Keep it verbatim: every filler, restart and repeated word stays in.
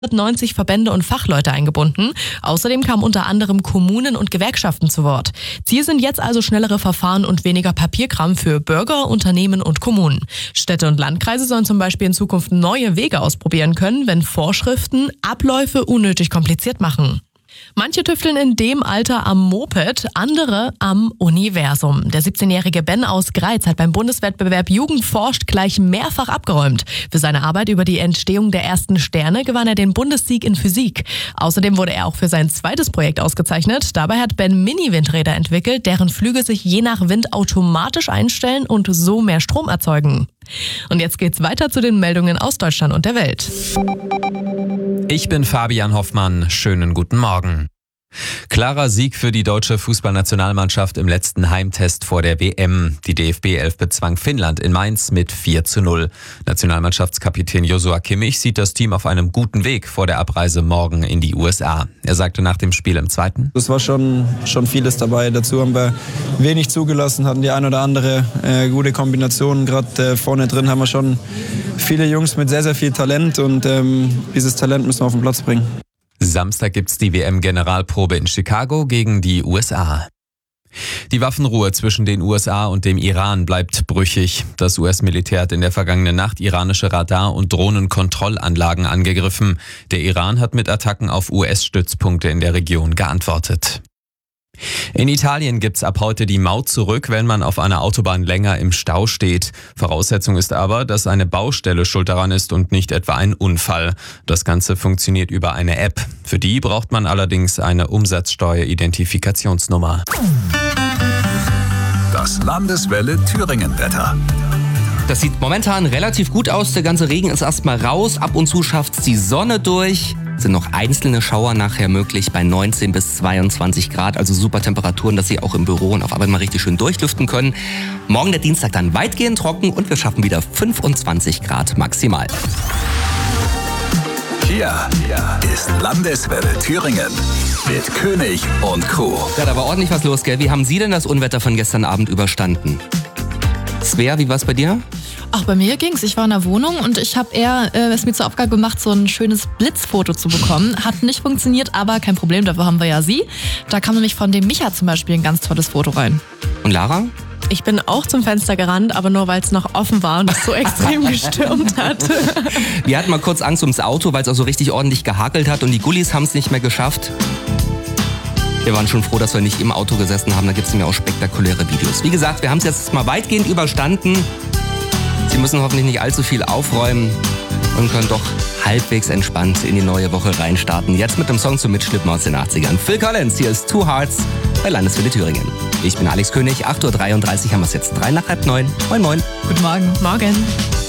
neunzig Verbände und Fachleute eingebunden. Außerdem kamen unter anderem Kommunen und Gewerkschaften zu Wort. Ziel sind jetzt also schnellere Verfahren und weniger Papierkram für Bürger, Unternehmen und Kommunen. Städte und Landkreise sollen zum Beispiel in Zukunft neue Wege ausprobieren können, wenn Vorschriften Abläufe unnötig kompliziert machen. Manche tüfteln in dem Alter am Moped, andere am Universum. Der siebzehnjährige Ben aus Greiz hat beim Bundeswettbewerb Jugend forscht gleich mehrfach abgeräumt. Für seine Arbeit über die Entstehung der ersten Sterne gewann er den Bundessieg in Physik. Außerdem wurde er auch für sein zweites Projekt ausgezeichnet. Dabei hat Ben Mini-Windräder entwickelt, deren Flügel sich je nach Wind automatisch einstellen und so mehr Strom erzeugen. Und jetzt geht's weiter zu den Meldungen aus Deutschland und der Welt. Ich bin Fabian Hoffmann. Schönen guten Morgen. Klarer Sieg für die deutsche Fußballnationalmannschaft im letzten Heimtest vor der W M. Die D F B elf bezwang Finnland in Mainz mit vier zu null. Nationalmannschaftskapitän Joshua Kimmich sieht das Team auf einem guten Weg vor der Abreise morgen in die U S A. Er sagte nach dem Spiel im zweiten: Es war schon, schon vieles dabei. Dazu haben wir wenig zugelassen, hatten die ein oder andere äh, gute Kombinationen. Gerade äh, vorne drin haben wir schon viele Jungs mit sehr, sehr viel Talent und ähm, dieses Talent müssen wir auf den Platz bringen. Samstag gibt's die W M-Generalprobe in Chicago gegen die U S A. Die Waffenruhe zwischen den U S A und dem Iran bleibt brüchig. Das U S-Militär hat in der vergangenen Nacht iranische Radar- und Drohnenkontrollanlagen angegriffen. Der Iran hat mit Attacken auf U S-Stützpunkte in der Region geantwortet. In Italien gibt's ab heute die Maut zurück, wenn man auf einer Autobahn länger im Stau steht. Voraussetzung ist aber, dass eine Baustelle schuld daran ist und nicht etwa ein Unfall. Das Ganze funktioniert über eine App. Für die braucht man allerdings eine Umsatzsteuer-Identifikationsnummer. Das Landeswelle Thüringen-Wetter. Das sieht momentan relativ gut aus. Der ganze Regen ist erstmal raus. Ab und zu schafft's die Sonne durch. Sind noch einzelne Schauer nachher möglich bei neunzehn bis zweiundzwanzig Grad. Also super Temperaturen, dass Sie auch im Büro und auf Arbeit mal richtig schön durchlüften können. Morgen der Dienstag dann weitgehend trocken und wir schaffen wieder fünfundzwanzig Grad maximal. Hier ist Landeswelle Thüringen mit König und Crew. Ja, da war ordentlich was los, gell? Wie haben Sie denn das Unwetter von gestern Abend überstanden? Svea, wie war's bei dir? Ach, bei mir ging's. Ich war in der Wohnung und ich habe eher äh, es mir zur Aufgabe gemacht, so ein schönes Blitzfoto zu bekommen. Hat nicht funktioniert, aber kein Problem, dafür haben wir ja Sie. Da kam nämlich von dem Micha zum Beispiel ein ganz tolles Foto rein. Und Lara? Ich bin auch zum Fenster gerannt, aber nur weil es noch offen war und es so extrem gestürmt hat. Wir hatten mal kurz Angst ums Auto, weil es auch so richtig ordentlich gehakelt hat und die Gullis haben es nicht mehr geschafft. Wir waren schon froh, dass wir nicht im Auto gesessen haben. Da gibt es nämlich auch spektakuläre Videos. Wie gesagt, wir haben es jetzt mal weitgehend überstanden. Sie müssen hoffentlich nicht allzu viel aufräumen und können doch halbwegs entspannt in die neue Woche reinstarten. Jetzt mit einem Song zum Mitschnippen aus den achtzigern. Phil Collins, hier ist Two Hearts bei Landeswelle Thüringen. Ich bin Alex König, acht Uhr dreiunddreißig haben wir es jetzt, drei nach halb neun. Moin moin. Guten Morgen. Morgen.